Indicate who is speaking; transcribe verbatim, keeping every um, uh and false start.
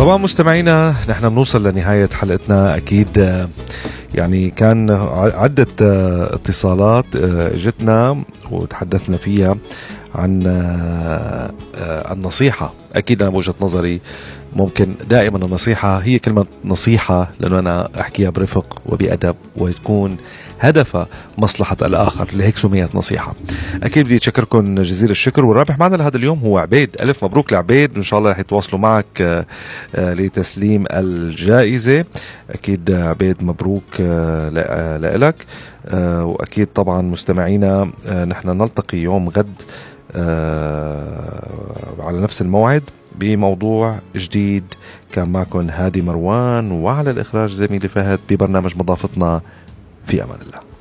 Speaker 1: طبعا مستمعينا نحن بنوصل لنهاية حلقتنا. أكيد يعني كان عدة اتصالات جتنا وتحدثنا فيها عن النصيحة. أكيد أنا بوجهة نظري ممكن دائما النصيحة هي كلمة نصيحة لأنه أنا أحكيها برفق وبأدب وتكون هدفها مصلحة الآخر، لهيك سميت نصيحة. أكيد بدي أشكركم جزيل الشكر. والرابح معنا لهذا اليوم هو عبيد. ألف مبروك لعبيد، وإن شاء الله رح يتواصلوا معك لتسليم الجائزة. أكيد عبيد مبروك لك. وأكيد طبعا مستمعينا نحن نلتقي يوم غد على نفس الموعد بموضوع جديد. كان معكم هادي مروان، وعلى الإخراج زميلي فهد ببرنامج مضافتنا. في أمان الله.